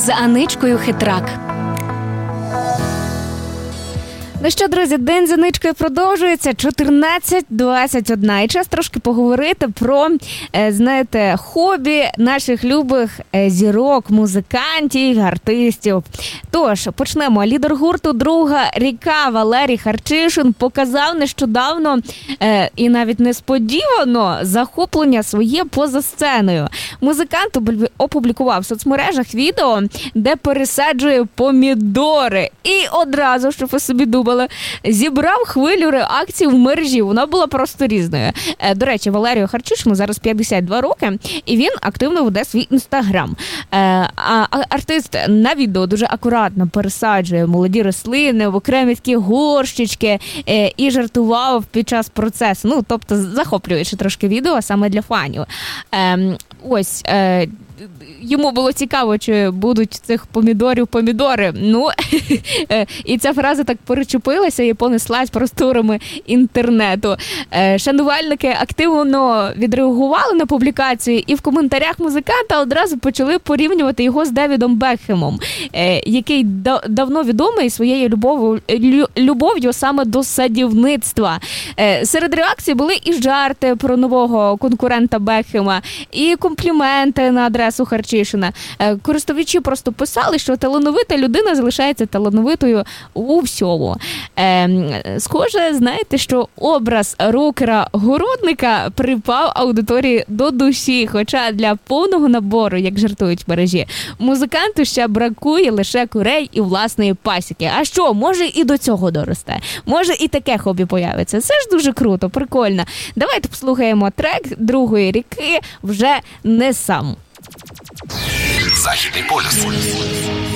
з Аничкою Хитрак. Ну що, друзі, день з Аничкою продовжується, 14:21. І час трошки поговорити про, знаєте, хобі наших любих зірок, музикантів, артистів. Тож, почнемо. Лідер гурту «Друга ріка» Валерій Харчишин показав нещодавно і навіть несподівано захоплення своє поза сценою. Музикант опублікував в соцмережах відео, де пересаджує помідори. І одразу, щоб ви собі думали, зібрав хвилю реакцій в мережі. Вона була просто різною. До речі, Валерію Харчишину зараз 52 роки, і він активно веде свій інстаграм. Артист на відео дуже акуратно пересаджує молоді рослини в окремі такі горщички і жартував під час процесу. Ну, тобто, захоплюючи трошки відео саме для фанів. Ось, йому було цікаво, чи будуть цих помідорів помідори. Ну, і ця фраза так перечепилася і понеслась просторами інтернету. Шанувальники активно відреагували на публікацію, і в коментарях музиканта одразу почали порівнювати його з Девідом Бекхемом, який давно відомий своєю любов'ю саме до садівництва. Серед реакцій були і жарти про нового конкурента Бекхема, і компліменти на адресу Харчишина. Користувачі просто писали, що талановита людина залишається талановитою у всьому. Схоже, знаєте, що образ рокера-городника припав аудиторії до душі, хоча для повного набору, як жартують в мережі, музиканту ще бракує лише курей і власної пасіки. А що, може і до цього доросте? Може і таке хобі появиться? Це ж дуже круто, прикольно. Давайте послухаємо трек «Другої ріки» вже не сам. Західний полюс.